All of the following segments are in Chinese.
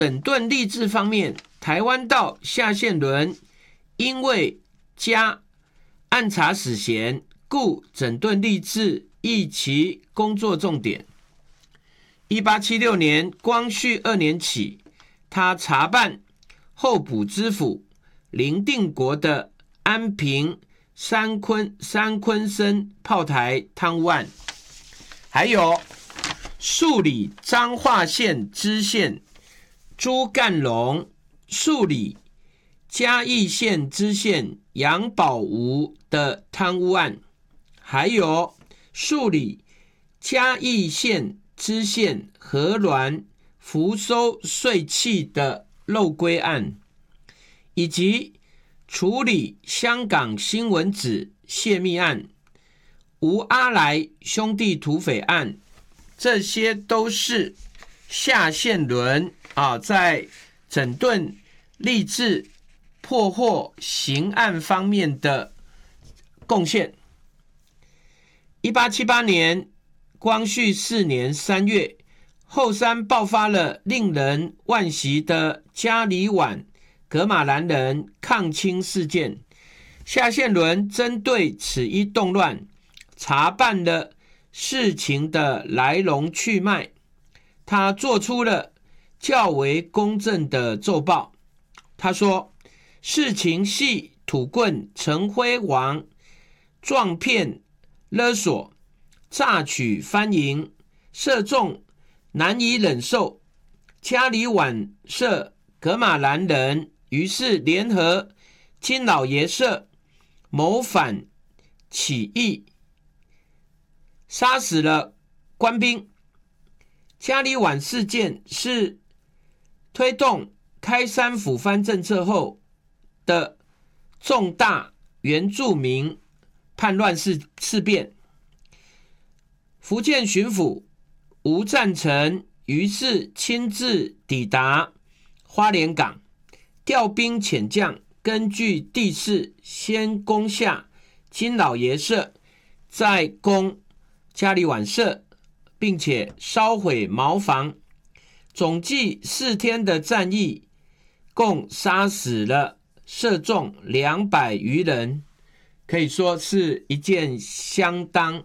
整顿吏治方面，台湾道夏宪伦因为加暗查死嫌，故整顿吏治亦其工作重点。1876年光绪2年起，他查办候补知府林定国的安平三昆生炮台贪污案，还有数理彰化县知县朱干龙、数理嘉义县知县杨宝吴的贪污案，还有数理嘉义县知县何鸾福收税契的漏规案，以及处理香港新闻纸泄密案、吴阿来兄弟土匪案，这些都是夏宪伦在整顿吏治破获刑案方面的贡献。1878年光绪4年3月，后山爆发了令人惋惜的嘉里晚噶玛兰人抗清事件。夏宪伦针对此一动乱，查办了事情的来龙去脉，他做出了较为公正的奏报。他说，事情系土棍陈辉煌撞骗勒索榨取番营，社众难以忍受，嘉里晚社噶玛兰人于是联合金老爷社谋反起义，杀死了官兵。嘉里晚事件是推动开山抚番政策后的重大原住民叛乱事变。福建巡抚吴赞成于是亲自抵达花莲港，调兵遣将，根据地势先攻下金老爷社，再攻嘉里晚社，并且烧毁茅房。总计4天的战役，共杀死了社众200余人，可以说是一件相当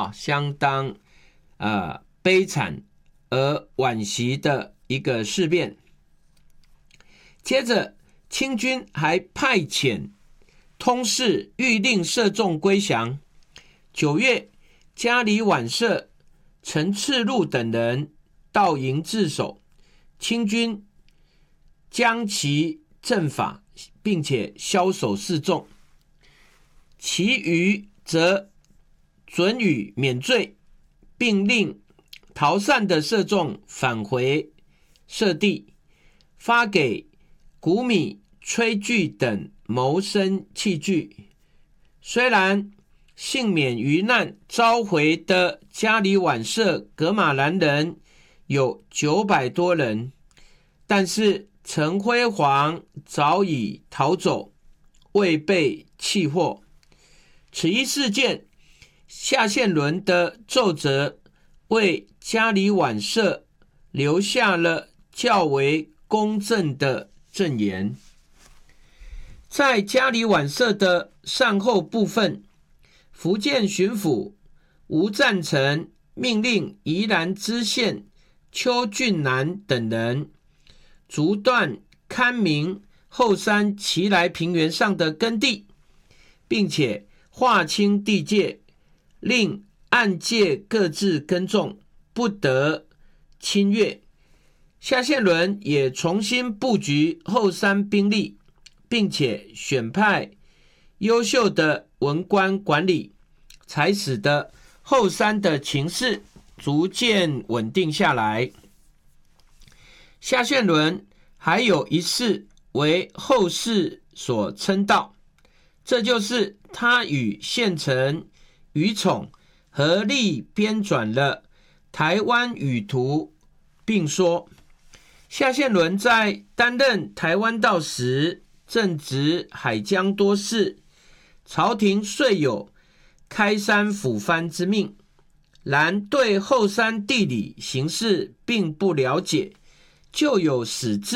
悲惨而惋惜的一个事变。接着清军还派遣通事谕令社众归降。9月，嘉里晚社陈次禄等人到营自首，清军将其正法，并且枭首示众，其余则准予免罪，并令逃散的社众返回社地，发给谷米、炊具等谋生器具。虽然幸免于难召回的嘉里晚社噶玛兰人有900多人，但是陈辉煌早已逃走，未被弃获。此一事件，夏宪伦的奏折为嘉里晚社留下了较为公正的证言。在嘉里晚社的善后部分，福建巡抚吴赞成命令宜兰知县邱俊南等人逐段勘明后山奇来平原上的耕地，并且划清地界，令按界各自耕种，不得侵越。夏宪伦也重新布局后山兵力，并且选派优秀的文官管理，才使得后山的情势逐渐稳定下来。夏宪伦还有一事为后世所称道，这就是他与县丞于宠合力编纂了《台湾语图》，并说夏宪伦在担任台湾道时正值海疆多事，朝廷虽有开山抚番之命，然对后山地理形势并不了解， 就有使